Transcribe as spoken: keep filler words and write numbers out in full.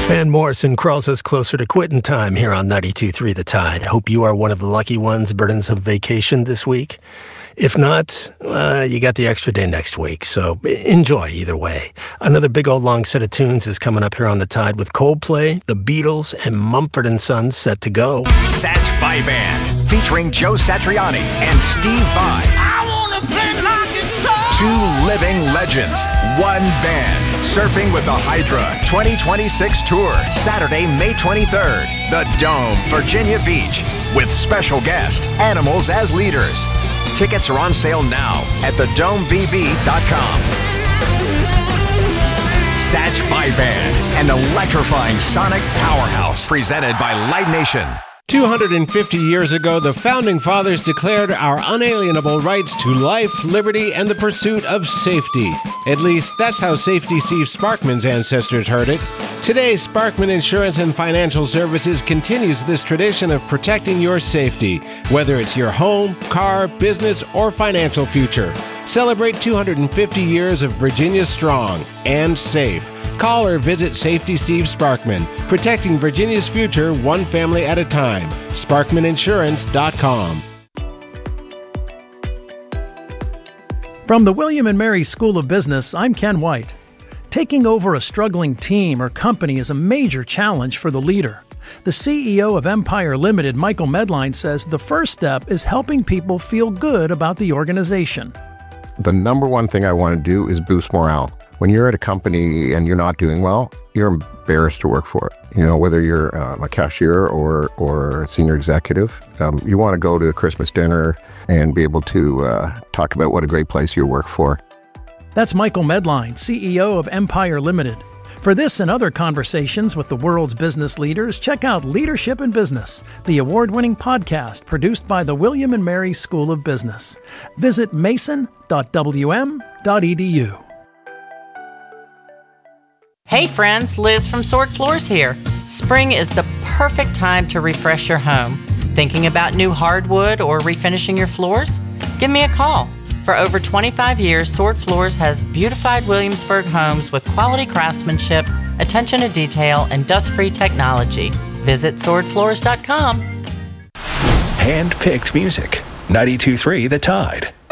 Van Morrison crawls us closer to quitting time here on ninety-two point three The Tide. I hope you are one of the lucky ones burning some vacation this week. If not, uh, you got the extra day next week, so enjoy either way. Another big old long set of tunes is coming up here on The Tide with Coldplay, The Beatles, and Mumford and Sons set to go. Satch Vai Band, featuring Joe Satriani and Steve Vai. I wanna play my guitar. Two living legends, one band. Surfing with the Hydra twenty twenty-six Tour, Saturday, May twenty-third. The Dome, Virginia Beach, with special guest, Animals as leaders. Tickets are on sale now at the dome v b dot com. Satch Vai Band, an electrifying sonic powerhouse, presented by Live Nation. two hundred fifty years ago, the Founding Fathers declared our unalienable rights to life, liberty, and the pursuit of safety. At least, that's how Safety Steve Sparkman's ancestors heard it. Today, Sparkman Insurance and Financial Services continues this tradition of protecting your safety, whether it's your home, car, business, or financial future. Celebrate two hundred fifty years of Virginia strong and safe. Call or visit Safety Steve Sparkman, protecting Virginia's future one family at a time. Sparkman Insurance dot com. From the William and Mary School of Business, I'm Ken White. Taking over a struggling team or company is a major challenge for the leader. The C E O of Empire Limited, Michael Medline, says the first step is helping people feel good about the organization. The number one thing I want to do is boost morale. When you're at a company and you're not doing well, you're embarrassed to work for it. You know, whether you're uh, a cashier or or a senior executive, um, you want to go to the Christmas dinner and be able to uh, talk about what a great place you work for. That's Michael Medline, C E O of Empire Limited. For this and other conversations with the world's business leaders, check out Leadership in Business, the award-winning podcast produced by the William and Mary School of Business. Visit mason dot w m dot e d u. Hey friends, Liz from Sword Floors here. Spring is the perfect time to refresh your home. Thinking about new hardwood or refinishing your floors? Give me a call. For over twenty-five years, Sword Floors has beautified Williamsburg homes with quality craftsmanship, attention to detail, and dust-free technology. Visit sword floors dot com. Hand-picked music. ninety-two point three The Tide.